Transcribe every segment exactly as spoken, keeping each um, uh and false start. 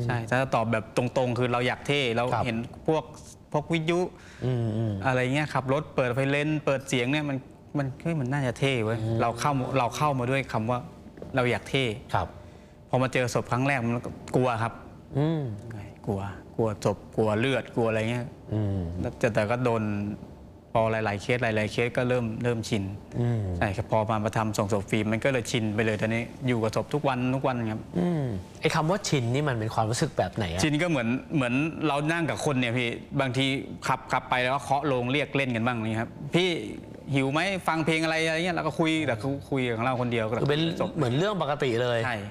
ใช่ถ้าตอบแบบตรงๆคือเราอยากเท่เราเห็นพวกพวกวิทยุอะไรเงี้ยขับรถเปิดไฟเลนเปิดเสียงเนี่ยมันมันเฮ้ยมันน่าจะเท่เว้ยเราเข้าเราเข้ามาด้วยคำว่าเราอยากเท่พอมาเจอศพครั้งแรกมันกลัวครับกลัวกลัวศพกลัวเลือดกลัวอะไรเงี้ยแต่แต่ก็โดนพอหลายๆเคสหลายๆเคสก็เริ่มเริ่มชินใช่ครับพอมาประทำส่งศพฟิล์มมันก็เลยชินไปเลยตอนนี้อยู่กับศพทุกวันทุกวันครับไอ้คำว่าชินนี่มันเป็นความรู้สึกแบบไหนชินก็เหมือนเหมือนเรานั่งกับคนเนี่ยพี่บางทีขับขับไปแล้วก็เคาะโลงเรียกเล่นกันบ้างนี่ครับพี่หิวไหมฟังเพลงอะไรอะไรเงี้ยเราก็คุยแต่คุยของเราคนเดียวก็เป็นเหมือนเรื่องปกติเลยใช่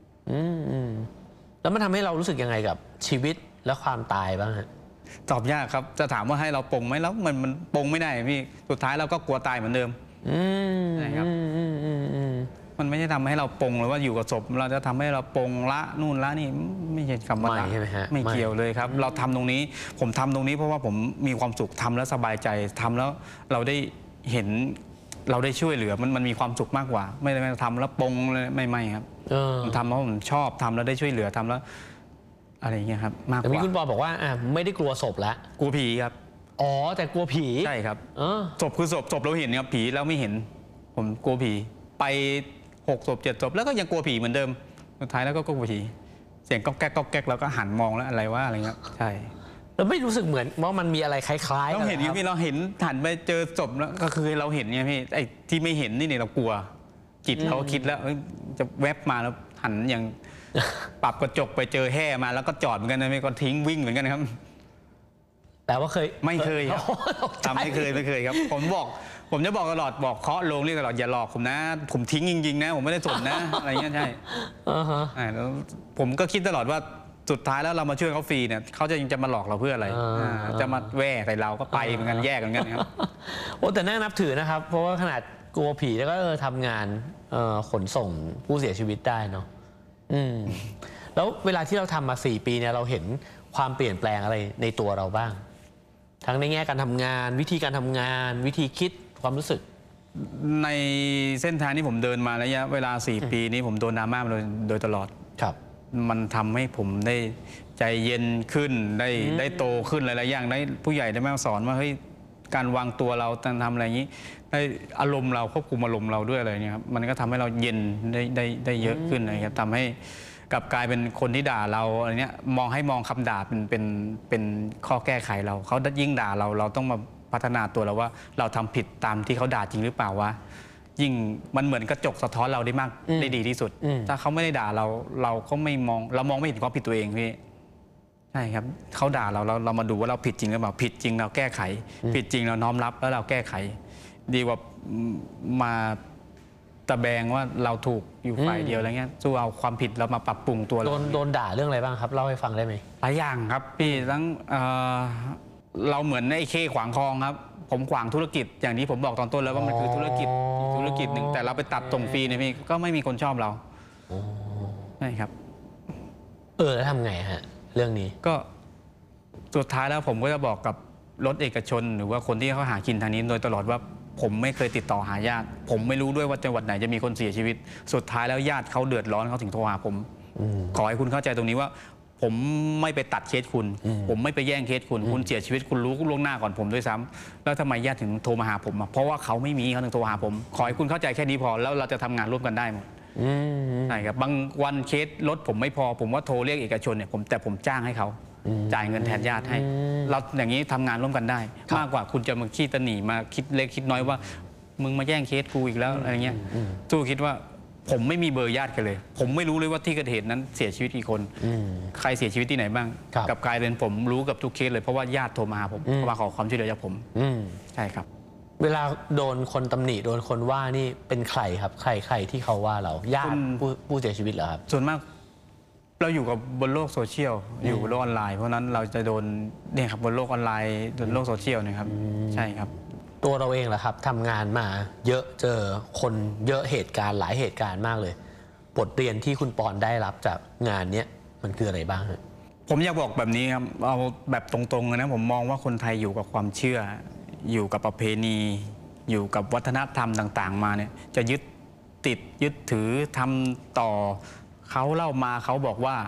แล้วมันทำให้เรารู้สึกยังไงกับชีวิตและความตายบ้างฮะตอบยากครับจะถามว่าให้เราปลงไหมแล้วมันมันปลงไม่ได้พี่สุดท้ายเราก็กลัวตายเหมือนเดิมใช่ครับมันไม่ใช่ทำให้เราปลงหรือว่าอยู่กับศพเราจะทำให้เราปลงละนู่นละนี่ไม่ใช่คำว่าใช่ไหมฮะไม่เกี่ยวเลยครับเราทำตรงนี้ผมทำตรงนี้เพราะว่าผมมีความสุขทำแล้วสบายใจทำแล้วเราได้เห็นเราได้ช่วยเหลือมันมันมีความสุขมากกว่าไม่ได้ทำแล้วปลงเลยไม่ไม่ครับผมทำเพราะผมชอบทำแล้วได้ช่วยเหลือทำแล้วอะไรเงี้ยครับมากกว่าแต่มีคุณปอบอกว่าอ่ะไม่ได้กลัวศพแล้วกลัวผีครับอ๋อแต่กลัวผีใช่ครับศพคือศพศพเราเห็นครับผีเราไม่เห็นผมกลัวผีไปหกศพเจ็ดศพแล้วก็ยังกลัวผีเหมือนเดิมสุดท้ายแล้วก็กลัวผีเสียงก๊อกแก๊กก๊อกแก๊กแล้วก็หันมองแล้วอะไรว่าอะไรเงี้ยใช่แล้วไม่รู้สึกเหมือนว่ามันมีอะไรคล้ายๆเราเห็นอย่างพี่เราเห็นหันไปเจอศพแล้วก็คือเราเห็นเนี่ยพี่ไอ้ที่ไม่เห็นนี่เนี่ยเรากลัวจิตเราคิดแล้วจะแวบมาแล้วหันอย่างปรับกระจกไปเจอแห่มาแล้วก็จอดเหมือนกันนะไม่ก็ทิ้งวิ่งเหมือนกันครับแต่ว่าเคยไม่เคยครับทำไม่เคยไม่เคยครับผมบอกผมจะบอกตลอดบอกเคาะลงเรียกตลอดอย่าหลอกผมนะผมทิ้งจริงๆนะผมไม่ได้สนนะอะไรเงี้ยใช่แล้วผมก็คิดตลอดว่าสุดท้ายแล้วเรามาช่วยเขาฟรีเนี่ยเขาจะยังจะมาหลอกเราเพื่ออะไรจะมาแว่ใส่เราก็ไปเหมือนกันแยกเหมือนกันครับโอ้แต่น่านับถือนะครับเพราะว่าขนาดกลัวผีแล้วก็ทำงานขนส่งผู้เสียชีวิตได้เนาะอืมแล้วเวลาที่เราทำมาสี่ปีเนี่ยเราเห็นความเปลี่ยนแปลงอะไรในตัวเราบ้างทั้งในแง่การทำงานวิธีการทำงานวิธีคิดความรู้สึกในเส้นทางที่ผมเดินมาระยะเวลาสี่ปีนี้ผมโดนดราม่ามาโดยตลอดครับมันทำให้ผมได้ใจเย็นขึ้นได้ได้โตขึ้นหลายๆอย่างได้ผู้ใหญ่ได้มาสอนว่าเฮ้ยการวางตัวเราการทำอะไรอย่างนี้ได้อารมณ์เราควบคุมอารมณ์เราด้วยอะไรเงี้ยครับมันก็ทำให้เราเย็นได้ได้ได้เยอะขึ้นนะครับทำให้กลับกลายเป็นคนที่ด่าเราอะไรเนี้ยมองให้มองคำด่าเป็นเป็นเป็นข้อแก้ไขเราเขายิ่งด่าเราเราต้องมาพัฒนาตัวเราว่าเราทำผิดตามที่เขาด่าจริงหรือเปล่าวะยิ่งมันเหมือนกระจกสะท้อนเราได้มากได้ดีที่สุดถ้าเขาไม่ได้ด่าเราเราก็ไม่มองเรามองไม่เห็นความผิดตัวเองพี่ใช่ครับเขาด่าเราเราเรามาดูว่าเราผิดจริงหรือเปล่าผิดจริงเราแก้ไขผิดจริงเราน้อมรับแล้วเราแก้ไขดีกว่ามาตะแบงว่าเราถูกอยู่ฝ่ายเดียวอะไรเงี้ยสู้เอาความผิดเรามาปรับปรุงตัวเราโดนโดนด่าเรื่องอะไรบ้างครับเล่าให้ฟังได้ไหมหลายอย่างครับพี่ทั้งเราเหมือนไอ้เข้ขวางคลองครับผมขวางธุรกิจอย่างที่ผมบอกตอนต้นแล้วว่ามันคือธุรกิจธุรกิจหนึ่งแต่เราไปตัดส่งฟรีเนี่ยพี่ก็ไม่มีคนชอบเราใช่ครับเออแล้วทำไงฮะเรื่องนี้ก็สุดท้ายแล้วผมก็จะบอกกับรถเอกชนหรือว่าคนที่เขาหากินทางนี้โดยตลอดว่าผมไม่เคยติดต่อหาญาติผมไม่รู้ด้วยว่าจังหวัดไหนจะมีคนเสียชีวิตสุดท้ายแล้วญาติเขาเดือดร้อนเขาถึงโทรหาผมขอให้คุณเข้าใจตรงนี้ว่าผมไม่ไปตัดเคสคุณผมไม่ไปแย่งเคสคุณคุณเสียชีวิตคุณรู้ล่วงหน้าก่อนผมด้วยซ้ำแล้วทำไมญาติถึงโทรมาหาผมเพราะว่าเขาไม่มีเขาถึงโทรหาผมขอให้คุณเข้าใจแค่นี้พอแล้วเราจะทำงานร่วมกันได้หมดใช่ครับบางวันเคสรถผมไม่พอผมว่าโทรเรียกเอกชนเนี่ยผมแต่ผมจ้างให้เขาจ่ายเงินแทนญาติให้เราอย่างนี้ทำงานร่วมกันได้มากกว่าคุณจะมาขี้ตะหนีมาคิดเล็กคิดน้อยว่ามึงมาแย่งเคสกูอีกแล้วอะไรเงี้ยตู้คิดว่าผมไม่มีเบอร์ญาติกันเลยผมไม่รู้เลยว่าที่เกิดเหตุนั้นเสียชีวิตกี่คนใครเสียชีวิตที่ไหนบ้างกับกลายเป็นผมรู้กับทุกเคสเลยเพราะว่าญาติโทรมาหาผมมาขอความช่วยเหลือจากผมใช่ครับเวลาโดนคนตำหนิโดนคนว่านี่เป็นใครครับใครใครที่เขาว่าเราญาติผู้เสียชีวิตเหรอครับส่วนมากเราอยู่กับบนโลกโซเชียลอยู่บนโลกออนไลน์เพราะนั้นเราจะโดนเนี่ยครับบนโลกออนไลน์บนโลกโซเชียลนะครับใช่ครับตัวเราเองแหละครับทำงานมาเยอะเจอคนเยอะเหตุการณ์หลายเหตุการณ์มากเลยบทเรียนที่คุณปอนได้รับจากงานนี้มันคืออะไรบ้างผมอยากบอกแบบนี้ครับเอาแบบตรงๆนะผมมองว่าคนไทยอยู่กับความเชื่ออยู่กับประเพณีอยู่กับวัฒนธรรมต่างๆมาเนี่ยจะยึดติดยึดถือทำต่อเขาเล่ามาเขาบอกว่า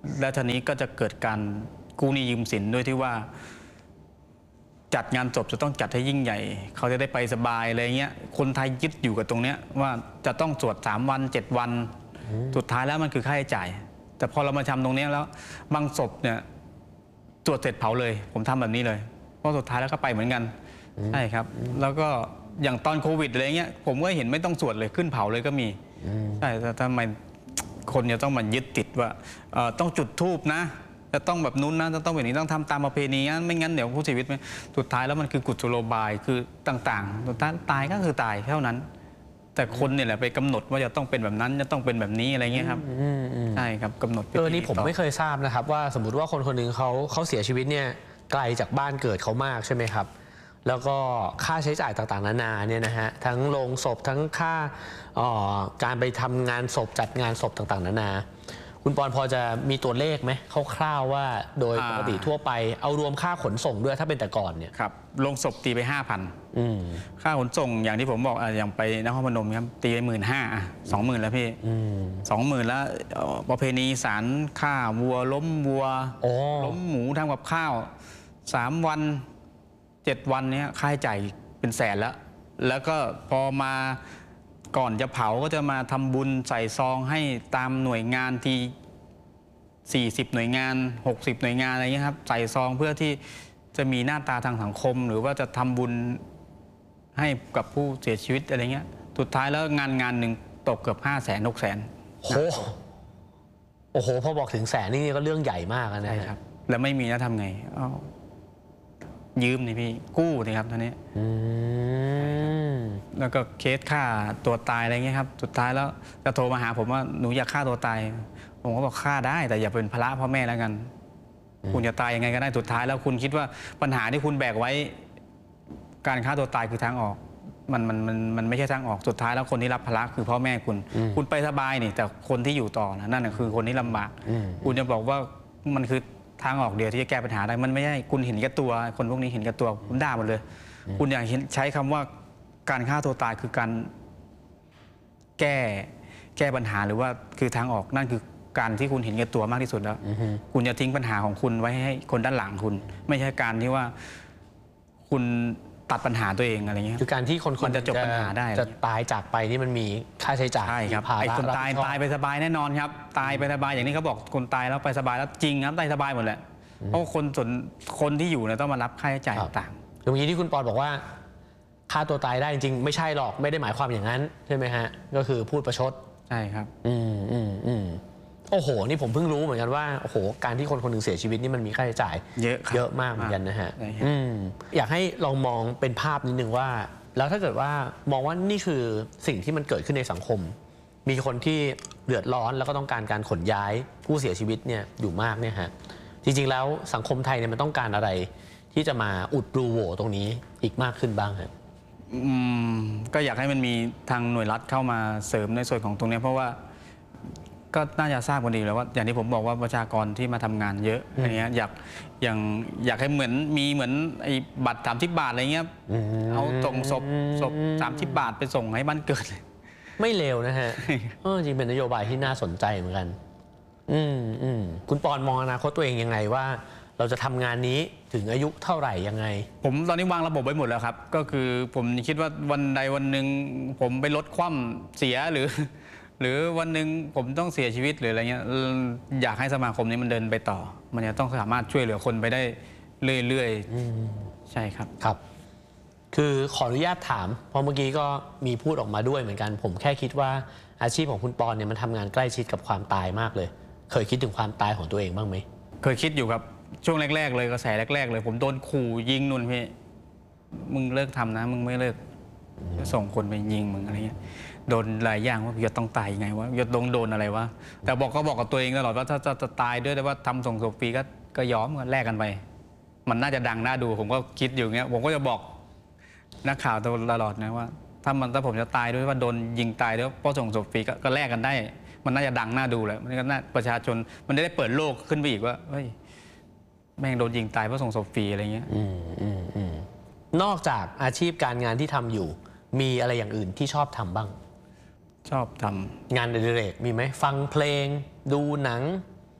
และทีนี้ก็จะเกิดการกู้หนี้ยืมสินด้วยที่ว่าจัดงานศพจะต้องจัดให้ยิ่งใหญ่เขาจะได้ไปสบายอะไรเงี้ยคนไทยยึดอยู่กับตรงเนี้ยว่าจะต้องสวดสามวันเจ็ดวันสุดท้ายแล้วมันคือค่าใช้จ่ายแต่พอเรามาทำตรงนี้แล้วบางศพเนี่ยสวดเสร็จเผาเลย ผมทำแบบนี้เลยเพราะสุดท้ายแล้วก็ไปเหมือนกันใช่ครับแล้วก็อย่างตอนโควิดอะไรเงี้ยผมก็เห็นไม่ต้องสวดเลยขึ้นเผาเลยก็มีใช่แต่ทำไมคนจะต้องมายึดติดว่าต้องจุดธูปนะจะต้องแบบนู้นนะจะต้องแบบนี้ต้องทำตามประเพณีนะไม่งั้นเดี๋ยวผู้เสียชีวิตสุดท้ายแล้วมันคือกุศโลบายคือต่างๆสุดท้ายตายก็คือตายเท่านั้นแต่คนเนี่ยแหละไปกำหนดว่าจะต้องเป็นแบบนั้นจะต้องเป็นแบบนี้อะไรเงี้ยครับใช่ครับกำหนดเออนี่ผมไม่เคยทราบนะครับว่าสมมติว่าคนคนหนึ่งเขาเขาเสียชีวิตเนี่ยไกลจากบ้านเกิดเขามากใช่ไหมครับแล้วก็ค่าใช้จ่ายต่างๆนานาเนี่ยนะฮะทั้งโรงศพทั้งค่าการไปทำงานศพจัดงานศพต่างๆนานาคุณปอนพอจะมีตัวเลขไหมคร่าวๆว่าโดยปกติทั่วไปเอารวมค่าขนส่งด้วยถ้าเป็นแต่ก่อนเนี่ยครับลงศพตีไปห้าพันค่าขนส่งอย่างที่ผมบอกอย่างไปนครพนมครับตีไปหมื่นห้าสองหมื่นแล้วพี่สองหมื่นแล้วประเพณีสารฆ่าวัวล้มวัวล้มหมูทำกับข้าวสามวันเจ็ดวันเนี้ยค่าใช้จ่ายเป็นแสนแล้วแล้วก็พอมาก่อนจะเผาก็จะมาทำบุญใส่ซองให้ตามหน่วยงานที่สี่สิบหน่วยงานหกสิบหน่วยงานอะไรเงี้ยครับใส่ซองเพื่อที่จะมีหน้าตาทางสังคมหรือว่าจะทำบุญให้กับผู้เสียชีวิตอะไรเงี้ยสุดท้ายแล้วงานงานหนึ่งตกเกือบห้าแสนหกแสนโอ้โอ้โหพอบอกถึงแสนนี่ก็เรื่องใหญ่มากนะใช่ครับแล้วไม่มีแล้วทำไงยืมนี่พี่กู้นี่ครับท่านี้แล้วก็เคสฆ่าตัวตายอะไรเงี้ยครับสุดท้ายแล้วจะโทรมาหาผมว่าหนูอยากฆ่าตัวตายผมก็บอกฆ่าได้แต่อย่าเป็นภาระพ่อแม่แล้วกันคุณจะตายยังไงก็ได้สุดท้ายแล้วคุณคิดว่าปัญหาที่คุณแบกไว้การฆ่าตัวตายคือทางออกมันมันมันมันไม่ใช่ทางออกสุดท้ายแล้วคนที่รับภาระคือพ่อแม่คุณคุณไปสบายนี่แต่คนที่อยู่ต่อนั่นคือคนที่ลำบากคุณจะบอกว่ามันคือทางออกเดียวที่จะแก้ปัญหาได้มันไม่ใช่คุณเห็นแก่ตัวคนพวกนี้เห็นแก่ตัวผมด่าหมดเลยคุณอยากใช้คำว่าการฆ่าตัวตายคือการแก้แก้ปัญหาหรือว่าคือทางออกนั่นคือการที่คุณเห็นแก่ตัวมากที่สุดแล้วคุณจะทิ้งปัญหาของคุณไว้ให้คนด้านหลังคุณไม่ใช่การที่ว่าคุณตัดปัญหาตัวเองอะไรเงี้ยคือการที่คนคนจะจบปัญหาได้จะตายจากไปนี่มันมีค่าใช้จ่ายใช่ครับไอ้คนตายตายไปสบายแน่นอนครับตายไปสบายอย่างนี้เขาบอกคนตายแล้วไปสบายแล้วจริงครับตายสบายหมดแหละเพราะคนส่วนคนที่อยู่เนี่ยต้องมารับค่าใช้จ่ายต่างๆเมื่อกี้ที่คุณปอนบอกว่าฆ่าตัวตายได้จริงๆไม่ใช่หรอกไม่ได้หมายความอย่างนั้นใช่ไหมฮะก็คือพูดประชดใช่ครับอืมอืมอืมโอ้โหนี่ผมเพิ่งรู้เหมือนกันว่าโอ้โหการที่คนคนหนึ่งเสียชีวิตนี่มันมีค่าใช้จ่ายเยอะเยอะมากเหมือนกันนะฮะอืมอยากให้ลองมองเป็นภาพนิดนึงว่าแล้วถ้าเกิดว่ามองว่านี่คือสิ่งที่มันเกิดขึ้นในสังคมมีคนที่เดือดร้อนแล้วก็ต้องการการขนย้ายผู้เสียชีวิตเนี่ยอยู่มากเนี่ยฮะจริงๆแล้วสังคมไทยเนี่ยมันต้องการอะไรที่จะมาอุดรูโหว่ตรงนี้อีกมากขึ้นบ้างครับก็อยากให้มันมีทางหน่วยรัฐเข้ามาเสริมในส่วนของตรงนี้เพราะว่าก็น่าจะทราบกันดีแล้วว่าอย่างที่ผมบอกว่าประชากรที่มาทำงานเยอะอะไรเงี้ยอยากอย่างอยากให้เหมือนมีเหมือนไอ้บัตรสามสิบบาทอะไรเงี้ยเอาส่งศพศพสามสิบบาทไปส่งให้บ้านเกิดเลยไม่เลวนะฮะเออจริงเป็นนโยบายที่น่าสนใจเหมือนกันอืมอืมคุณปอนมองอนาคตตัวเองยังไงว่าเราจะทำงานนี้ถึงอายุเท่าไหร่ยังไงผมตอนนี้วางระบบไว้หมดแล้วครับก็คือผมคิดว่าวันใดวันหนึ่งผมไปลดความเสียหรือหรือวันหนึ่งผมต้องเสียชีวิตหรืออะไรเงี้ยอยากให้สมาคมนี้มันเดินไปต่อมันจะต้องสามารถช่วยเหลือคนไปได้เรื่อยๆใช่ครับครับคือขออนุญาตถามเพราะเมื่อกี้ก็มีพูดออกมาด้วยเหมือนกันผมแค่คิดว่าอาชีพของคุณปอนเนี่ยมันทำงานใกล้ชิดกับความตายมากเลยเคยคิดถึงความตายของตัวเองบ้างไหมเคยคิดอยู่ครับช่วงแรกๆเลยกระแสแรกๆเลยผมโดนขู่ยิงนุ่นพี่มึงเลิกทำนะมึงไม่เลิกจะส่งคนไปยิงมึงอะไรเงี้ยโดนหลายอย่างว่าจะต้องตายยังไงวะจะโดนโดนอะไรวะแต่บอกก็บอกกับตัวเองตลอดว่าถ้าจะตายด้วยแต่ว่าทำส่งศพฟรีก็ก็ยอมกันแลกกันไปมันน่าจะดังน่าดูผมก็คิดอยู่เงี้ยผมก็จะบอกนักข่าวตลอดนะว่าถ้ามันถ้าผมจะตายด้วยว่าโดนยิงตายด้วยเพราะส่งศพฟรีก็แลกกันได้มันน่าจะดังน่าดูแหละมันก็น่าประชาชนมันได้เปิดโลกขึ้นไปอีกว่าเฮ้ยแม่งโดนยิงตายเพราะส่งศพฟรีอะไรเงี้ยอืมอืมอืมนอกจากอาชีพการงานที่ทำอยู่มีอะไรอย่างอื่นที่ชอบทำบ้างชอบทำงานอดิเรกมีไหมฟังเพลงดูหนัง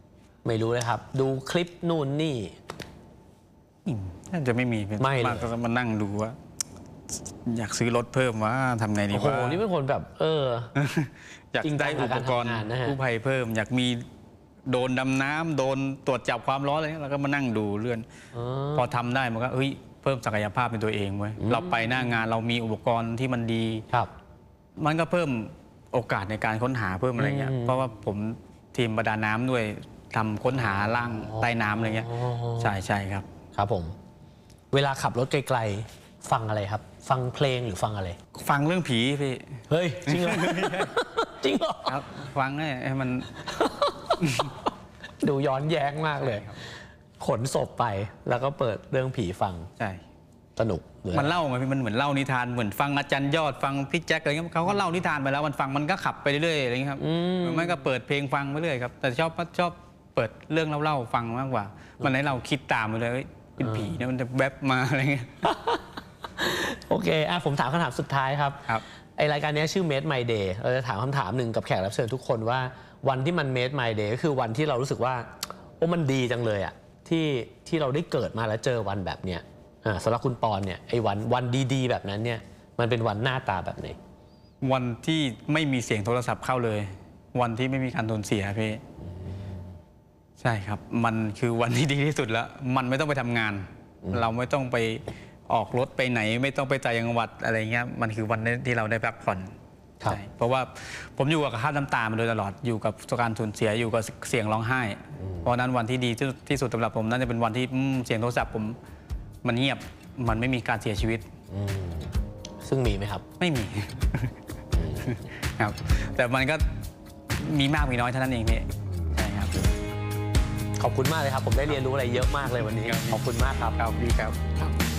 ไม่รู้เลยครับ ดูคลิปนู่นนี่น่าจะไม่มีไม่เลยมากก็มานั่งดูว่า อยากซื้อรถเพิ่มว่าทำไงดีโอ้โหว่านี่เป็นคนแบบ เอออยากจริงจัได้งกัอุบปการกรณ์ทำงานนะฮะกู้ภัยเพิ่ม อยากมีโดนดำน้ำโดนตรวจจับความร้อนอะไรเงี้ยแล้วก็มานั่งดูเลื่อนอ๋อพอทำได้มันก็เฮ้ยเพิ่มศักยภาพเป็นตัวเองเว้ยเราไปหน้างานเรามีอุปกรณ์ที่มันดีครับมันก็เพิ่มโอกาสในการค้นหาเพิ่มอะไรเงี้ยอืมเพราะว่าผมทีมประดาน้ำด้วยทำค้นหาล่างใต้น้ำอะไรเงี้ยอ๋อใช่ใช่ครับครับผม เวลาขับรถไกลๆฟังอะไรครับ ฟังเพลงหรือฟังอะไรฟังเรื่องผีพี่เฮ้ย จริงเหรอ จริงเหรอครับฟังให้ให้มันดูย้อนแย้งมากเลย ขนศพไปแล้วก็เปิดเรื่องผีฟังใช่สนุกเลยมันเล่าไงพี่มันเหมือนเล่านิทานเหมือนฟังอาจารย์ยอดฟังพี่แจ็คอะไรเงี้ยเขาก็เล่านิทานไปแล้วมันฟังมันก็ขับไปเรื่อยๆอะไรเงี้ยครับหรือไม่ก็เปิดเพลงฟังไปเรื่อยครับแต่ชอบชอบเปิดเรื่องเล่าๆฟังมากกว่า มันให้เราคิดตามไปเลยเฮ้ยเป็นผีเนี่ยมันจะแวบมาอะไรเงี้ยโอเคอ่ะผมถามคำถามสุดท้ายครับครับไอรายการนี้ชื่อ Made My Day เราจะถามคำถามหนึ่งกับแขกรับเชิญทุกคนว่าวันที่มัน Made My Day ก็คือวันที่เรารู้สึกว่าโอ้มันดีจังเลยอะที่ที่เราได้เกิดมาแล้วเจอวันแบบเนี้ยอ่าสำหรับคุณปอนเนี่ยไอ้วันวันดีๆ แบบนั้นเนี่ยมันเป็นวันหน้าตาแบบไหนวันที่ไม่มีเสียงโทรศัพท์เข้าเลย วันที่ไม่มีการสูญเสียพี่ใช่ครับ มันคือวันที่ดีที่สุดแล้ว มันไม่ต้องไปทำงาน เราไม่ต้องไปออกรถไปไหน ไม่ต้องไปต่างจังหวัดอะไรเงี้ยมันคือวันที่เราได้พักผ่อนครับใช่เพราะว่าผมอยู่กับคราบน้ำตามาโดยตลอดอยู่กับการสูญเสียอยู่กับเสียงร้องไห้ เพราะฉะนั้นวันที่ดีที่ที่สุดสำหรับผมน่าจะเป็นวันที่อืมเสียงโทรศัพท์ผมมันเงียบมันไม่มีการเสียชีวิตซึ่งมีไหมครับไม่มี ครับ แต่มันก็มีมากมีน้อยเท่านั้นเองพี่ใช่ครับขอบคุณมากเลยครับ ผมได้เรียนรู้อะไรเยอะมากเลยวันนี้ครับขอบคุณมากครับครับดีครับ